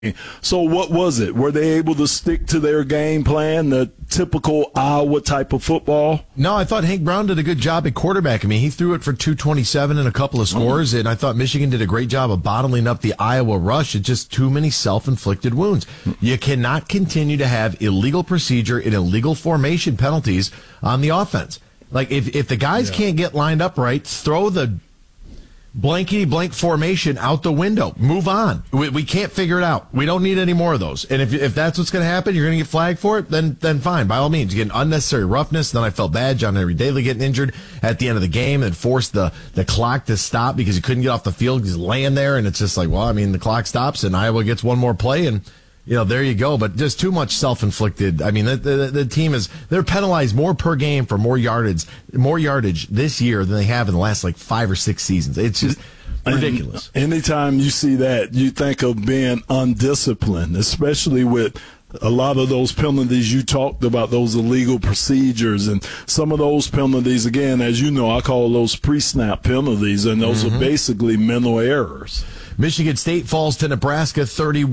So what was it? Were they able to stick to their game plan, the typical Iowa type of football? No, I thought Hank Brown did a good job at quarterback. I mean, he threw it for 227 and a couple of scores, and I thought Michigan did a great job of bottling up the Iowa rush. It's just too many self-inflicted wounds. You cannot continue to have illegal procedure and illegal formation penalties on the offense. Like, if the guys can't get lined up right, throw the blankety-blank formation out the window. Move on. We can't figure it out. We don't need any more of those. And if that's what's going to happen, you're going to get flagged for it, then fine. By all means, you get unnecessary roughness. Then I felt bad. John Henry Daly getting injured at the end of the game and forced the clock to stop because he couldn't get off the field. He's laying there, and it's just like, well, I mean, the clock stops, and Iowa gets one more play, and there you go. But just too much self-inflicted. I mean, the team they're penalized more per game for more yardage this year than they have in the last 5 or 6 seasons. It's just ridiculous. And anytime you see that, you think of being undisciplined, especially with a lot of those penalties you talked about, those illegal procedures, and some of those penalties, again, as you know, I call those pre-snap penalties, and those are basically mental errors. Michigan State falls to Nebraska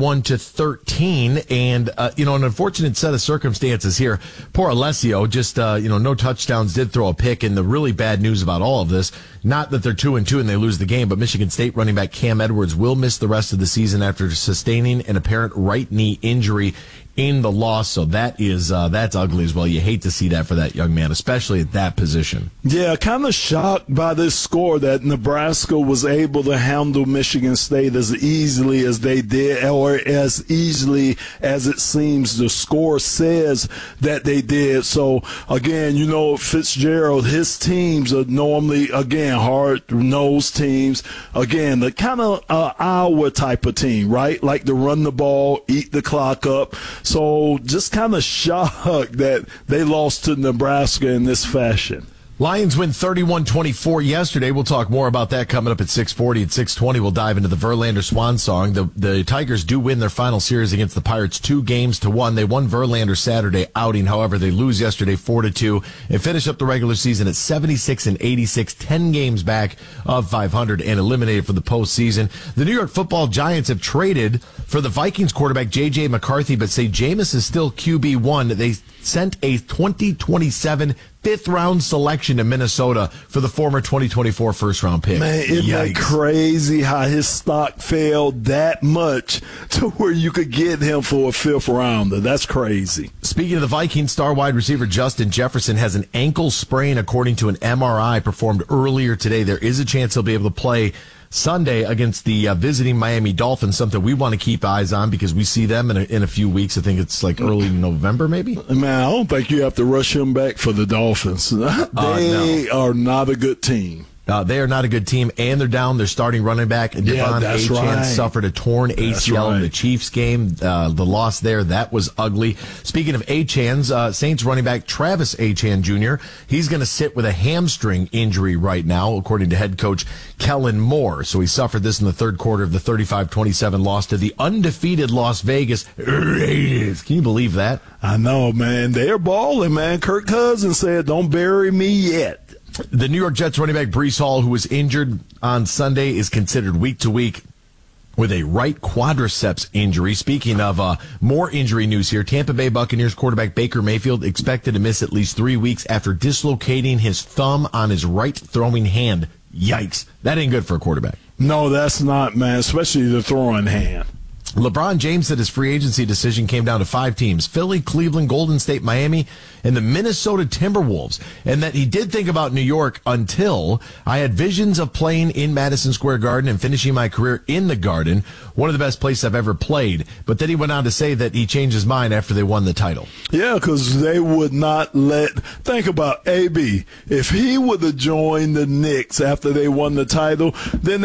31-13, and an unfortunate set of circumstances here. Poor Alessio, just no touchdowns, did throw a pick, and the really bad news about all of this, not that they're 2-2 and they lose the game, but Michigan State running back Cam Edwards will miss the rest of the season after sustaining an apparent right knee injury in the loss. So that's ugly as well. You hate to see that for that young man, especially at that position. Yeah, kind of shocked by this score that Nebraska was able to handle Michigan State as easily as they did, or as easily as it seems the score says that they did. So again, Fitzgerald, his teams are normally, again, hard-nosed teams. Again, the kind of Iowa type of team, right? Like to run the ball, eat the clock up. So just kind of shocked that they lost to Nebraska in this fashion. Lions win 31-24 yesterday. We'll talk more about that coming up at 6:40. At 6:20, we'll dive into the Verlander swan song. The Tigers do win their final series against the Pirates 2-1. They won Verlander's Saturday outing. However, they lose yesterday 4-2 and finish up the regular season at 76-86, 10 games back of 500 and eliminated for the postseason. The New York Football Giants have traded for the Vikings quarterback J.J. McCarthy, but say Jameis is still QB1. They sent a 2027 fifth-round selection to Minnesota for the former 2024 first-round pick. Man, isn't that crazy how his stock fell that much to where you could get him for a fifth-rounder? That's crazy. Speaking of the Vikings, star wide receiver Justin Jefferson has an ankle sprain according to an MRI performed earlier today. There is a chance he'll be able to play Sunday against the visiting Miami Dolphins, something we want to keep eyes on because we see them in a few weeks. I think it's early November, maybe. Man, I don't think you have to rush him back for the Dolphins. They are not a good team. They are not a good team, and they're down their starting running back. Devon Achane suffered a torn ACL in the Chiefs game. The loss there, that was ugly. Speaking of Achane's, Saints running back Travis Achane Jr., he's going to sit with a hamstring injury right now, according to head coach Kellen Moore. So he suffered this in the third quarter of the 35-27 loss to the undefeated Las Vegas Raiders. Can you believe that? I know, man. They're balling, man. Kirk Cousins said, "Don't bury me yet." The New York Jets running back Breece Hall, who was injured on Sunday, is considered week to week with a right quadriceps injury. Speaking of more injury news here, Tampa Bay Buccaneers quarterback Baker Mayfield expected to miss at least 3 weeks after dislocating his thumb on his right throwing hand. Yikes. That ain't good for a quarterback. No, that's not, man, especially the throwing hand. LeBron James said his free agency decision came down to 5 teams: Philly, Cleveland, Golden State, Miami, and the Minnesota Timberwolves. And that he did think about New York until I had visions of playing in Madison Square Garden and finishing my career in the Garden, one of the best places I've ever played. But then he went on to say that he changed his mind after they won the title. Yeah, because they would not think about AB. If he would have joined the Knicks after they won the title, then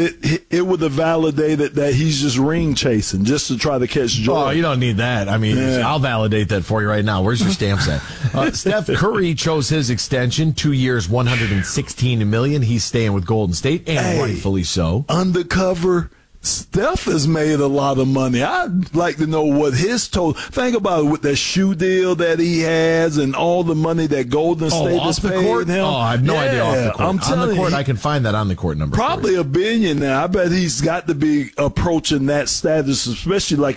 it would have validated that he's just ring chasing just to try to catch joy. Oh, you don't need that. I mean, I'll validate that for you right now. Where's your stamps at? Steph Curry chose his extension, 2 years, $116 million. He's staying with Golden State, and rightfully so. Undercover Steph has made a lot of money. I'd like to know what his total. Think about it with that shoe deal that he has and all the money that Golden State has paid him. Oh, I have no idea off the court. I'm telling on the court, you, I can find that on the court number. probably $1 billion now. I bet he's got to be approaching that status, especially like